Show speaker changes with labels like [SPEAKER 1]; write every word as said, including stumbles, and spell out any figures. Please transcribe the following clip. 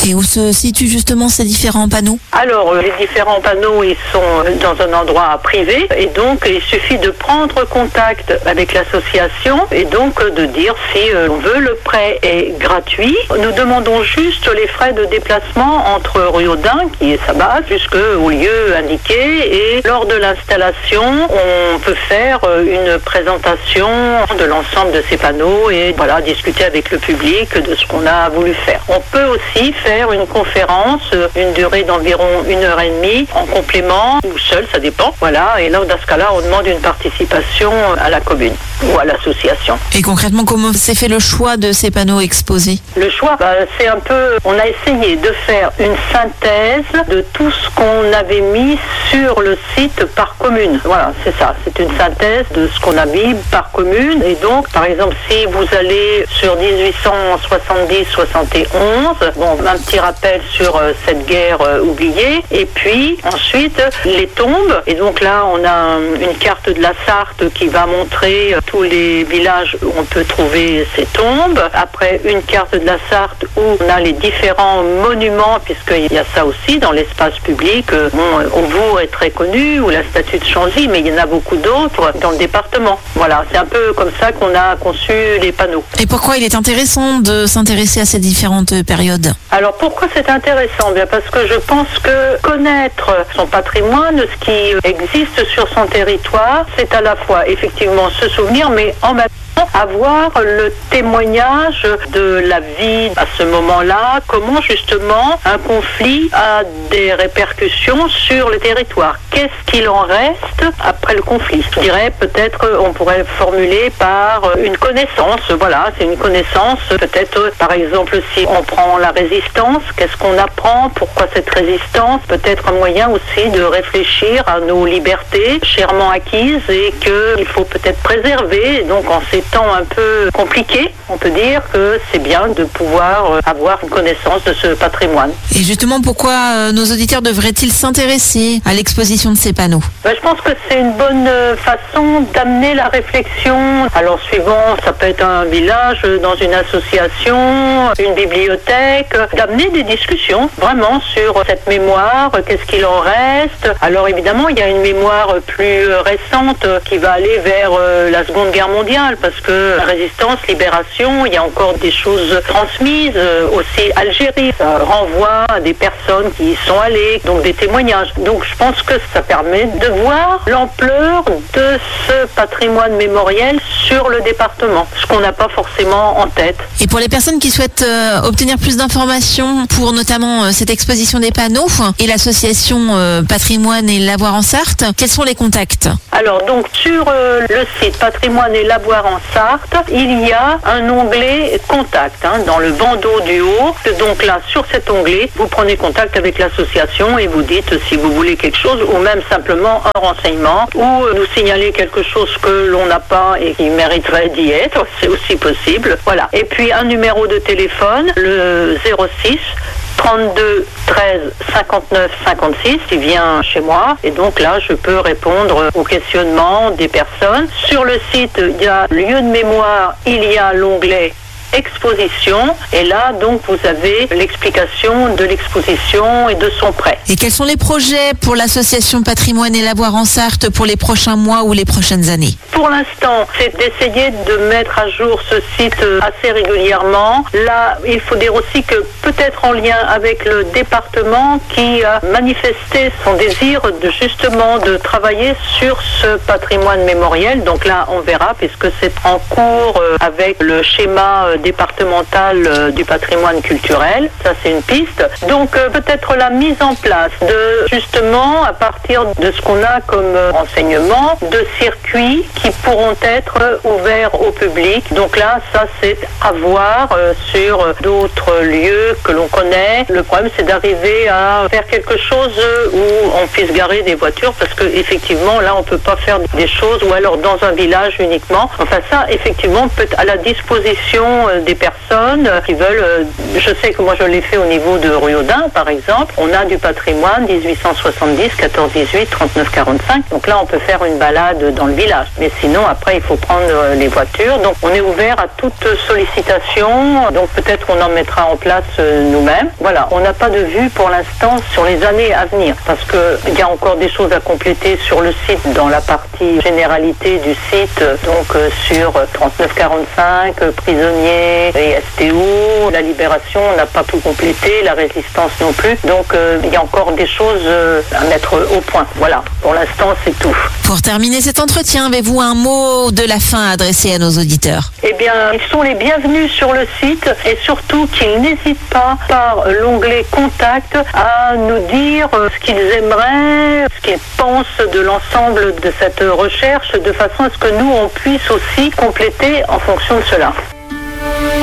[SPEAKER 1] Et où se situent justement ces différents panneaux?
[SPEAKER 2] Alors, les différents panneaux, ils sont dans un endroit privé et donc il suffit de prendre contact avec l'association et donc de dire si on veut. Le prêt est gratuit. Nous demandons juste les frais de déplacement entre Ruaudin, qui est sa base, jusqu'au lieu indiqué, et lors de l'installation, on peut faire une présentation de l'ensemble de ces panneaux et voilà, discuter avec le public de ce qu'on a voulu faire. On peut aussi faire une conférence, une durée d'environ une heure et demie, en complément ou seul, ça dépend. Voilà, et là, dans ce cas-là, on demande une participation à la commune ou à l'association.
[SPEAKER 1] Et concrètement, comment s'est fait le choix de ces panneaux exposés?
[SPEAKER 2] Le choix, bah, c'est un peu... On a essayé de faire une synthèse de tout ce qu'on avait mis sur le site par commune. Voilà, c'est ça. C'est une synthèse de ce qu'on a mis par commune. Et donc, par exemple, si vous allez sur dix-huit cent soixante-dix soixante et onze, bon, un petit rappel sur euh, cette guerre euh, oubliée. Et puis, ensuite, les tombes. Et donc là, on a un, une carte de la Sarthe qui va montrer euh, tous les villages où on peut trouver ces tombes. Après, une carte de la Sarthe où on a les différents monuments, puisqu'il y a ça aussi dans l'espace public. Bon, Auvour est très connu, ou la statue de Chanzy, mais il y en a beaucoup d'autres dans le département. Voilà, c'est un peu comme ça qu'on a conçu les panneaux.
[SPEAKER 1] Et pourquoi il est intéressant de s'intéresser à ces différentes périodes?
[SPEAKER 2] Alors pourquoi c'est intéressant? Bien parce que je pense que connaître son patrimoine, ce qui existe sur son territoire, c'est à la fois effectivement se souvenir, mais en même temps avoir le témoignage de la vie à ce moment-là, comment justement un conflit a des répercussions sur le territoire. Qu'est-ce qu'il en reste après le conflit? Je dirais peut-être on pourrait formuler par une connaissance, voilà, c'est une connaissance, peut-être par exemple si on prend la résistance, qu'est-ce qu'on apprend, pourquoi cette résistance, peut-être un moyen aussi de réfléchir à nos libertés chèrement acquises et qu'il faut peut-être préserver, donc en ces temps un peu compliqués, on peut dire que c'est bien de pouvoir avoir une connaissance de ce patrimoine.
[SPEAKER 1] Et justement, pourquoi nos auditeurs devraient-ils s'intéresser à l'exposition de ces panneaux?
[SPEAKER 2] Ben, je pense que c'est une bonne façon d'amener la réflexion. Alors suivant, ça peut être un village, dans une association, une bibliothèque, d'amener des discussions vraiment sur cette mémoire, qu'est-ce qu'il en reste. Alors évidemment, il y a une mémoire plus récente qui va aller vers la Seconde Guerre mondiale, parce que résistance, libération, il y a encore des choses transmises, aussi Algérie, ça renvoie à des personnes qui y sont allées, donc des témoignages. Donc je pense que ça permet de voir l'ampleur de ce patrimoine mémoriel sur le département, ce qu'on n'a pas forcément en tête.
[SPEAKER 1] Et pour les personnes qui souhaitent euh, obtenir plus d'informations pour notamment euh, cette exposition des panneaux et l'association euh, Patrimoine et Lavoir en Sarthe, quels sont les contacts?
[SPEAKER 2] Alors donc sur euh, le site Patrimoine et Lavoir en Sarthe, il y a un onglet contact hein, dans le bandeau du haut. Donc là, sur cet onglet, vous prenez contact avec l'association et vous dites si vous voulez quelque chose ou même simplement un renseignement ou nous signaler quelque chose que l'on n'a pas et qui mériterait d'y être, c'est aussi possible. Voilà. Et puis un numéro de téléphone, le zéro six trente-deux treize cinquante-neuf cinquante-six, il vient chez moi et donc là je peux répondre aux questionnements des personnes. Sur le site, il y a lieu de mémoire, il y a l'onglet exposition et là donc vous avez l'explication de l'exposition et de son prêt.
[SPEAKER 1] Et quels sont les projets pour l'association Patrimoine et Lavoir en Sarthe pour les prochains mois ou les prochaines années?
[SPEAKER 2] Pour l'instant, c'est d'essayer de mettre à jour ce site assez régulièrement. Là, il faut dire aussi que peut-être en lien avec le département qui a manifesté son désir de justement de travailler sur ce patrimoine mémoriel. Donc là, on verra puisque c'est en cours avec le schéma départemental euh, du patrimoine culturel, ça c'est une piste. Donc euh, peut-être la mise en place de justement à partir de ce qu'on a comme euh, enseignement, de circuits qui pourront être euh, ouverts au public. Donc là, ça c'est à voir euh, sur euh, d'autres lieux que l'on connaît. Le problème c'est d'arriver à faire quelque chose où on puisse garer des voitures parce que effectivement là on peut pas faire des choses ou alors dans un village uniquement. Enfin ça effectivement peut être à la disposition euh, des personnes euh, qui veulent, euh, je sais que moi je l'ai fait au niveau de Rue-Audin par exemple, on a du patrimoine dix-huit cent soixante-dix, quatorze dix-huit, trente-neuf quarante-cinq, donc là on peut faire une balade dans le village, mais sinon après il faut prendre euh, les voitures, donc on est ouvert à toute sollicitation, donc peut-être qu'on en mettra en place euh, nous-mêmes. Voilà, on n'a pas de vue pour l'instant sur les années à venir, parce qu'il y a encore des choses à compléter sur le site, dans la partie généralité du site, donc euh, sur trente-neuf quarante-cinq, euh, prisonniers et S T O, la libération, on n'a pas tout complété, la résistance non plus, donc euh, il y a encore des choses euh, à mettre au point. Voilà, pour l'instant c'est tout.
[SPEAKER 1] Pour terminer cet entretien, avez-vous un mot de la fin à adresser à nos auditeurs?
[SPEAKER 2] Eh bien, ils sont les bienvenus sur le site et surtout qu'ils n'hésitent pas par l'onglet Contact à nous dire ce qu'ils aimeraient, ce qu'ils pensent de l'ensemble de cette recherche, de façon à ce que nous, on puisse aussi compléter en fonction de cela.